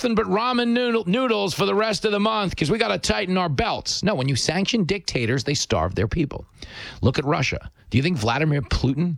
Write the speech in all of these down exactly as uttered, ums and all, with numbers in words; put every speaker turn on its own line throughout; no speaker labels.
nothing but ramen noodle- noodles for the rest of the month because we got to tighten our belts. No, when you sanction dictators, they starve their people. Look at Russia. Do you think Vladimir Putin,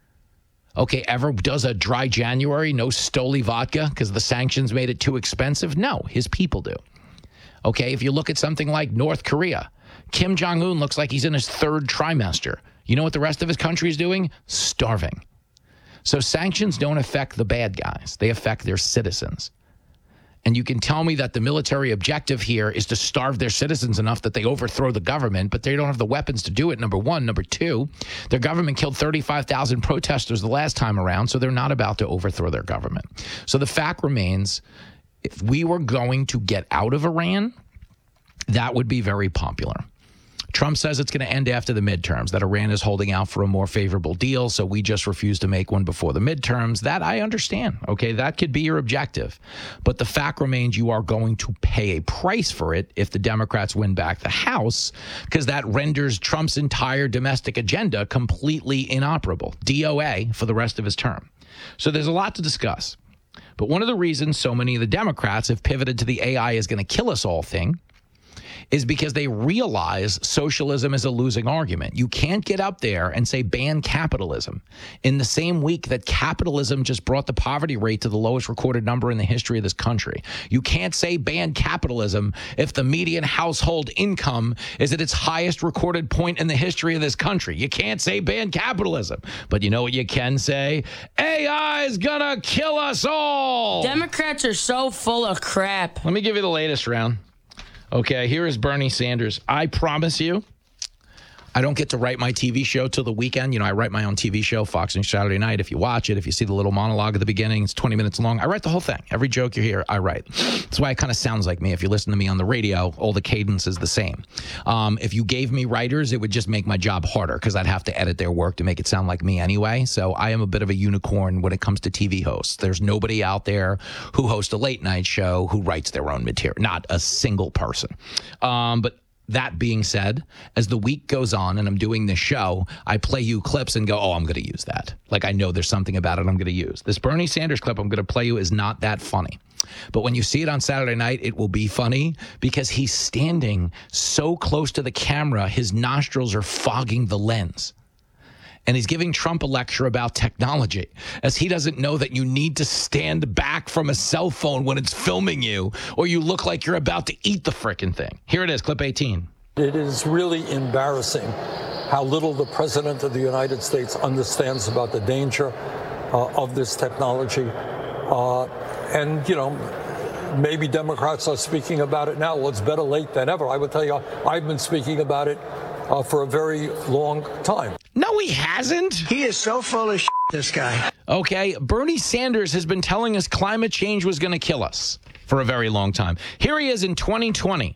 okay, ever does a dry January, no Stoli vodka because the sanctions made it too expensive? No, his people do. Okay, if you look at something like North Korea, Kim Jong-un looks like he's in his third trimester. You know what the rest of his country is doing? Starving. So sanctions don't affect the bad guys. They affect their citizens. And you can tell me that the military objective here is to starve their citizens enough that they overthrow the government, but they don't have the weapons to do it, number one. Number two, their government killed thirty-five thousand protesters the last time around, so they're not about to overthrow their government. So the fact remains, if we were going to get out of Iran, that would be very popular. Trump says it's going to end after the midterms, that Iran is holding out for a more favorable deal, so we just refuse to make one before the midterms. That I understand. Okay, that could be your objective. But the fact remains you are going to pay a price for it if the Democrats win back the House, because that renders Trump's entire domestic agenda completely inoperable. D O A for the rest of his term. So there's a lot to discuss. But one of the reasons so many of the Democrats have pivoted to the A I is going to kill us all thing is because they realize socialism is a losing argument. You can't get up there and say ban capitalism in the same week that capitalism just brought the poverty rate to the lowest recorded number in the history of this country. You can't say ban capitalism if the median household income is at its highest recorded point in the history of this country. You can't say ban capitalism. But you know what you can say? A I is gonna kill us all.
Democrats are so full of crap.
Let me give you the latest round. Okay, here is Bernie Sanders. I promise you, I don't get to write my T V show till the weekend. You know, I write my own T V show, Fox News Saturday Night. If you watch it, if you see the little monologue at the beginning, it's twenty minutes long. I write the whole thing. Every joke you hear, I write. That's why it kind of sounds like me. If you listen to me on the radio, all the cadence is the same. Um, if you gave me writers, it would just make my job harder because I'd have to edit their work to make it sound like me anyway. So I am a bit of a unicorn when it comes to T V hosts. There's nobody out there who hosts a late night show who writes their own material. Not a single person. Um, but that being said, as the week goes on and I'm doing this show, I play you clips and go, oh, I'm going to use that. Like I know there's something about it I'm going to use. This Bernie Sanders clip I'm going to play you is not that funny. But when you see it on Saturday night, it will be funny because he's standing so close to the camera, his nostrils are fogging the lens. And he's giving Trump a lecture about technology, as he doesn't know that you need to stand back from a cell phone when it's filming you, or you look like you're about to eat the frickin' thing. Here it is, clip eighteen.
It is really embarrassing how little the President of the United States understands about the danger uh, of this technology. Uh, and, you know, maybe Democrats are speaking about it now. Well, it's better late than ever. I would tell you, I've been speaking about it uh, for a very long time.
No, he hasn't.
He is so full of shit, this guy.
Okay, Bernie Sanders has been telling us climate change was going to kill us for a very long time. Here he is in twenty twenty,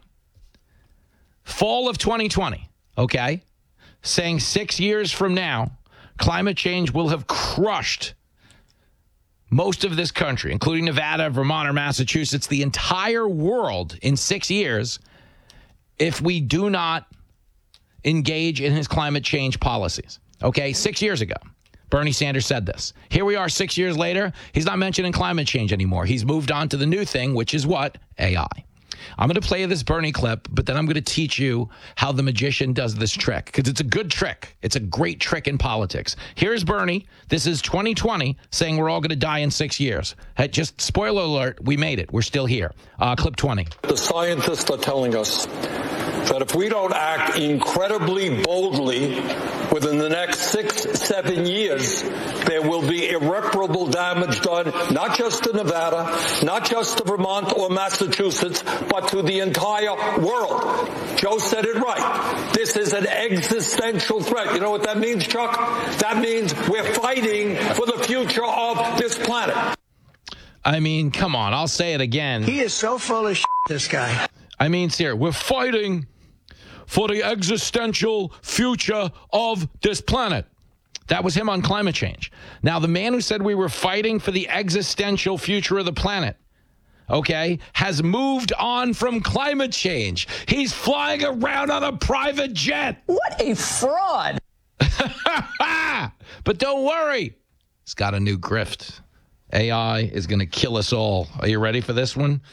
fall of twenty twenty, okay, saying six years from now, climate change will have crushed most of this country, including Nevada, Vermont, or Massachusetts, the entire world in six years, if we do not engage in his climate change policies. Okay, six years ago, Bernie Sanders said this. Here we are six years later. He's not mentioning climate change anymore. He's moved on to the new thing, which is what? A I. I'm going to play you this Bernie clip, but then I'm going to teach you how the magician does this trick, because it's a good trick. It's a great trick in politics. Here's Bernie. This is twenty twenty, saying we're all going to die in six years. Hey, just spoiler alert, we made it. We're still here. Uh, clip twenty.
The scientists are telling us that if we don't act incredibly boldly within the next six, seven years, there will be irreparable damage done, not just to Nevada, not just to Vermont or Massachusetts, but to the entire world. Joe said it right. This is an existential threat. You know what that means, Chuck? That means we're fighting for the future of this planet.
I mean, come on, I'll say it again.
He is so full of shit, this guy.
I mean, sir, we're fighting for the existential future of this planet. That was him on climate change. Now, the man who said we were fighting for the existential future of the planet, okay, has moved on from climate change. He's flying around on a private jet.
What a fraud.
But don't worry. He's got a new grift. A I is going to kill us all. Are you ready for this one?